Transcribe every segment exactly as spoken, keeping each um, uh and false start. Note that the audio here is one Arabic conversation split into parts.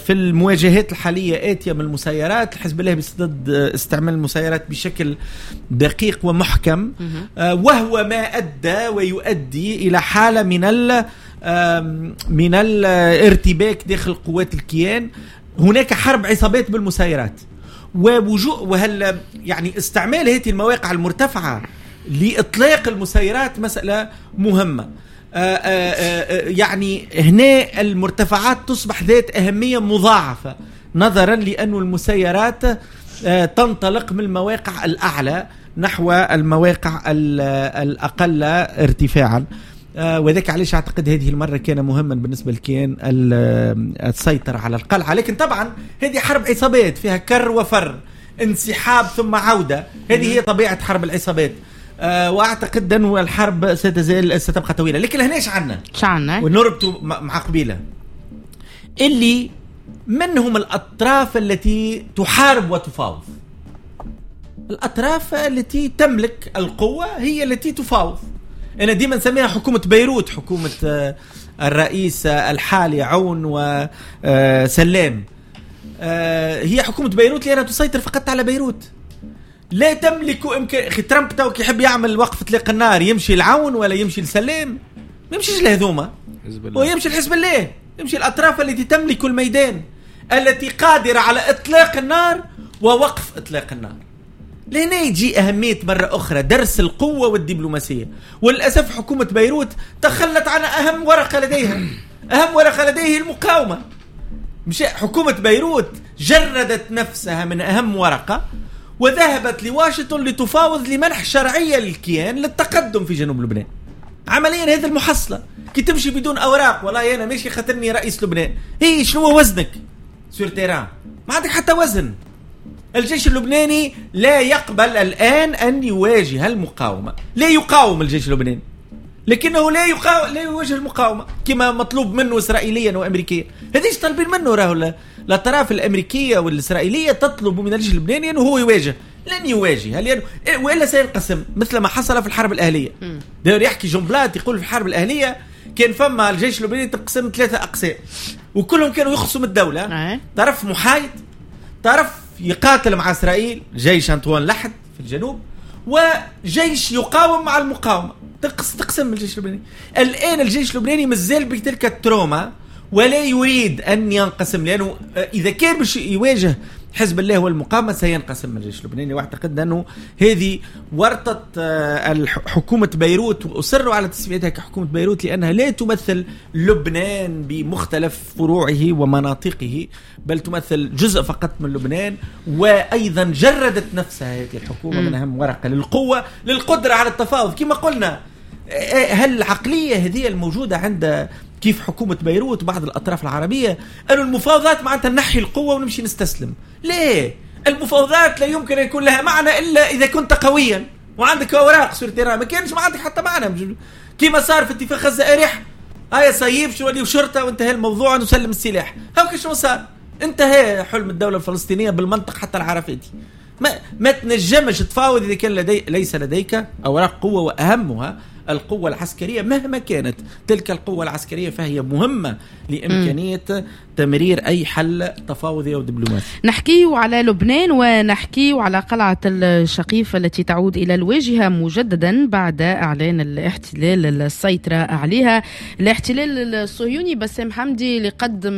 في المواجهات الحالية آتية من المسيرات. الحزب الله بيصدد استعمال المسيرات بشكل دقيق ومحكم، وهو ما أدى ويؤدي إلى حالة من ال من الارتباك داخل قوات الكيان. هناك حرب عصابات بالمسيرات، ووجود وهل يعني استعمال هذه المواقع المرتفعة لإطلاق المسيرات مسألة مهمة. آآ آآ يعني هنا المرتفعات تصبح ذات أهمية مضاعفة نظرا لأن المسيرات تنطلق من المواقع الأعلى نحو المواقع الأقل ارتفاعا، وذلك علاش أعتقد هذه المرة كان مهما بالنسبة للكيان السيطرة على القلعة. لكن طبعا هذه حرب عصابات فيها كر وفر، انسحاب ثم عودة، هذه هي طبيعة حرب العصابات. أه واعتقد انه الحرب ستزال ستبقى طويله. لكن هناش عنا شعنا ونربطوا مع قبيله اللي منهم الاطراف التي تحارب وتفاوض. الاطراف التي تملك القوه هي التي تفاوض. انا ديما نسميها حكومه بيروت، حكومه الرئيس الحالي عون وسلام. هي حكومه بيروت لانها تسيطر فقط على بيروت، لا تملك إمكان. أخي ترامب توك يحب يعمل وقف إطلاق النار، يمشي العون ولا يمشي السلام؟ ما يمشيش لهذوما، ويمشي الحزب الله، يمشي الأطراف التي تملك الميدان، التي قادرة على إطلاق النار ووقف إطلاق النار. لهنا يجي أهمية مرة أخرى درس القوة والدبلوماسية. وللأسف حكومة بيروت تخلت عن أهم ورقة لديها، أهم ورقة لديه المقاومة. مش حكومة بيروت جردت نفسها من أهم ورقة وذهبت لواشنطن لتفاوض لمنح شرعية للكيان للتقدم في جنوب لبنان. عمليا هذه المحصلة كي تمشي بدون أوراق، والله أنا ماشي خاطرني رئيس لبنان، هي شنو وزنك سور تيران؟ ما عندك حتى وزن. الجيش اللبناني لا يقبل الآن أن يواجه المقاومة، لا يقاوم الجيش اللبناني، لكنه لا يقاوم، لا يواجه المقاومة كما مطلوب منه إسرائيليا وأمريكيا. هذيش طالبين منه، راهو الأطراف الأمريكية والإسرائيلية تطلب من الجيش اللبناني أنه هو يواجه، لن يواجه لأنه وإلا سينقسم مثل ما حصل في الحرب الأهلية. داير يحكي جون بلات يقول في الحرب الأهلية كان فما الجيش اللبناني تقسم ثلاثة أقسام وكلهم كانوا يخصم الدولة. طرف محايد، طرف يقاتل مع إسرائيل جيش أنطوان لحد في الجنوب، وجيش يقاوم مع المقاومة، تقسم الجيش اللبناني. الآن الجيش اللبناني مازال بتلك التروما ولا يريد أن ينقسم، لأنه إذا كان مش يواجه حزب الله والمقاومة سينقسم الجيش اللبناني. واعتقد أنه هذه ورطة حكومة بيروت، وأصروا على تسميتها كحكومة بيروت لأنها لا تمثل لبنان بمختلف فروعه ومناطقه، بل تمثل جزء فقط من لبنان. وأيضا جردت نفسها هذه الحكومة من أهم ورقة للقوة للقدرة على التفاوض. كما قلنا، هل العقلية هذه الموجودة عند كيف حكومة بيروت وبعض الأطراف العربية أنه المفاوضات معناتها نحي القوة ونمشي نستسلم؟ ليه؟ المفاوضات لا يمكن أن يكون لها معنى إلا إذا كنت قويا وعندك أوراق سور تيران. ما كانش ما عندك حتى معنى، كما صار في اتفاق غزة أريح، هاي صيب شو ولي وشرطة وانتهى الموضوع ونسلم السلاح. هاو شو صار؟ انتهى حلم الدولة الفلسطينية بالمنطق حتى العرفاتي. ما ما تنجمش تفاوض إذا كان لدي ليس لديك أوراق قوة، وأهمها القوة العسكرية. مهما كانت تلك القوة العسكرية فهي مهمة لإمكانية م. تمرير أي حل تفاوضي أو دبلوماسي. نحكي على لبنان ونحكي على قلعة الشقيف التي تعود إلى الواجهة مجددا بعد إعلان الاحتلال السيطرة عليها. الاحتلال الصهيوني بسام حمدي لقدم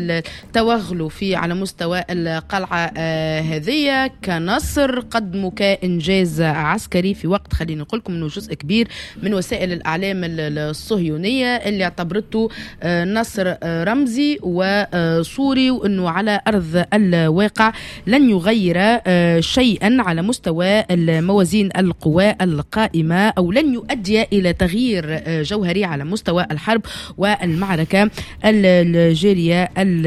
التوغل في على مستوى القلعة هذه كنصر، قدموا كإنجاز عسكري في وقت خلينا نقول لكم أنه جزء كبير من وسائل الإعلام الصهيونية اللي اعتبرته نصر رمزي وصوري، وأنه على أرض الواقع لن يغير شيئا على مستوى الموازين القوى القائمة، أو لن يؤدي إلى تغيير جوهري على مستوى الحرب والمعركة الجارية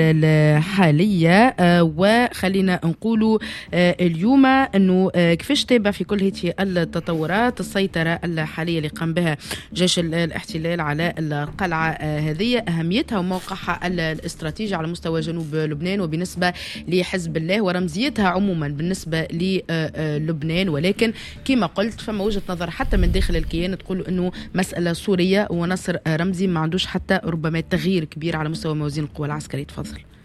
الحالية. وخلينا نقول اليوم أنه كيفاش تابع في كل هذه التطورات السيطرة الحالية اللي قام بها جيش الاحتلال على القلعة هذه، أهميتها وموقعها الاستراتيجي على مستوى جنوب لبنان وبالنسبة لحزب الله، ورمزيتها عموما بالنسبة للبنان. ولكن كما قلت فما وجهة نظر حتى من داخل الكيان تقول أنه مسألة سورية ونصر رمزي ما عندوش حتى ربما تغيير كبير على مستوى موازين القوى العسكرية. تفضل.